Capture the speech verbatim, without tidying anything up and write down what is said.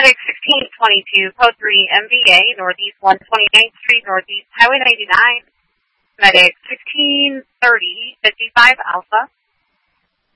Medic sixteen twenty-two, Code three, M V A, Northeast one hundred twenty-ninth Street, Northeast Highway ninety-nine. Medic sixteen thirty, fifty-five Alpha.